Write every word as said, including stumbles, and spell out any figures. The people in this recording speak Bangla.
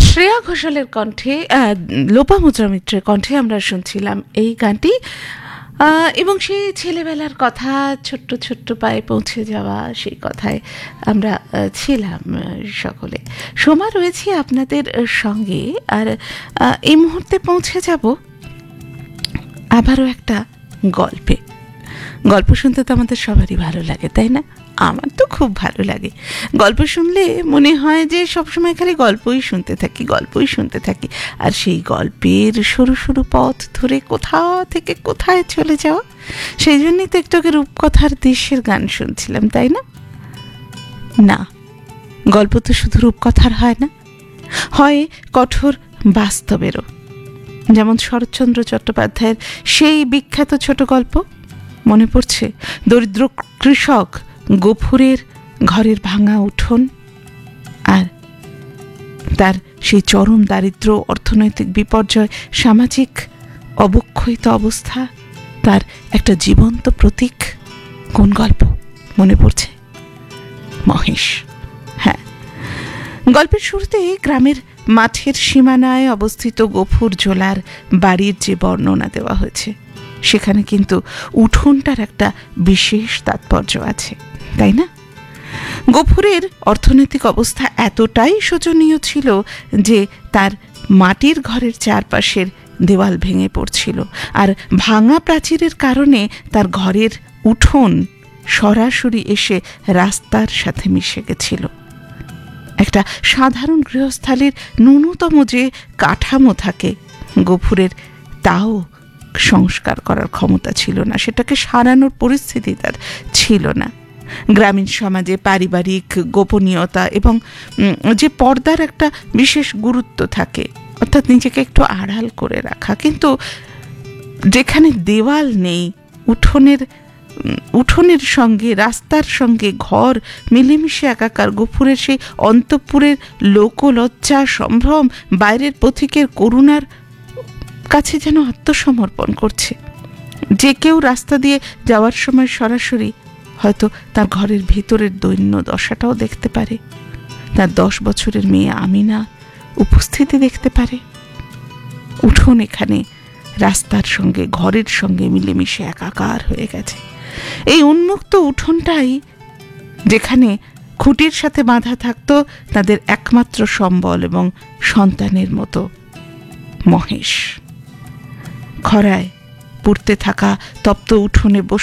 শ্রেয়া ঘোষালের কণ্ঠে, লোপামুদ্রা মিত্রের কণ্ঠে আমরা শুনছিলাম এই গানটি। এবং সেই ছেলেবেলার কথা, ছোট্ট ছোট্ট পায়ে পৌঁছে যাওয়া, সেই কথায় আমরা ছিলাম সকলে। সময় রয়েছে আপনাদের সঙ্গে, আর এই মুহূর্তে পৌঁছে যাব আবারও একটা গল্পে। গল্প শুনতে তো আমাদের সবারই ভালো লাগে, তাই না? আমার তো খুব ভালো লাগে। গল্প শুনলে মনে হয় যে সবসময় খালি গল্পই শুনতে থাকি, গল্পই শুনতে থাকি। আর সেই গল্পের সরু সরু পথ ধরে কোথা থেকে কোথায় চলে যাওয়া। সেই জন্যই তো একটু আগে রূপকথার দেশের গান শুনছিলাম, তাই না? না, গল্প তো শুধু রূপকথার হয় না, হয় কঠোর বাস্তবেরও। যেমন শরৎচন্দ্র চট্টোপাধ্যায়ের সেই বিখ্যাত ছোট গল্প মনে পড়ছে, দরিদ্র কৃষক গফুরের ঘরের ভাঙা উঠোন, আর তার সেই চরম দারিদ্র্য, অর্থনৈতিক বিপর্যয়, সামাজিক অবক্ষয়িত অবস্থা, তার একটা জীবন্ত প্রতীক। কোন গল্প মনে পড়ছে? মহেশ। হ্যাঁ, গল্পের শুরুতে গ্রামের মাঠের সীমানায় অবস্থিত গফুর জোলার বাড়ির যে বর্ণনা দেওয়া হয়েছে, সেখানে কিন্তু উঠোনটার একটা বিশেষ তাৎপর্য আছে, তাই না? গফুরের অর্থনৈতিক অবস্থা এতটাই শোচনীয় ছিল যে তার মাটির ঘরের চারপাশের দেওয়াল ভেঙে পড়ছিল, আর ভাঙা প্রাচীরের কারণে তার ঘরের উঠোন সরাসরি এসে রাস্তার সাথে মিশে গেছিল। একটা সাধারণ গৃহস্থালির ন্যূনতম যে কাঠামো থাকে, গফুরের তাও সংস্কার করার ক্ষমতা ছিল না, সেটাকে সারানোর পরিস্থিতি তার ছিল না। গ্রামীণ সমাজে পারিবারিক গোপনীয়তা এবং যে পর্দার একটা বিশেষ গুরুত্ব থাকে, অর্থাৎ নিজেকে একটু আড়াল করে রাখা, কিন্তু যেখানে দেওয়াল নেই, উঠোনের উঠোনের সঙ্গে রাস্তার সঙ্গে ঘর মিলেমিশে একাকার, গফুরের সেই অন্তঃপুরের লোকলজ্জা, সম্ভ্রম, বাইরের পথিকের করুণার কাছে যেন আত্মসমর্পণ করছে। যে কেউ রাস্তা দিয়ে যাওয়ার সময় সরাসরি হয়তো তার ঘরের ভেতরের দৈন্য দশাটাও দেখতে পারে, তার দশ বছরের মেয়ে আমিনা উপস্থিতি দেখতে পারে। উঠোন এখানে রাস্তার সঙ্গে ঘরের সঙ্গে মিলেমিশে একাকার হয়ে গেছে। এই উন্মুক্ত উঠোনটাই যেখানে খুঁটির সাথে বাঁধা থাকতো তাদের একমাত্র সম্বল এবং সন্তানের মতো মহেশ। খরায় পুড়তে থাকা তপ্ত উঠোনে বসে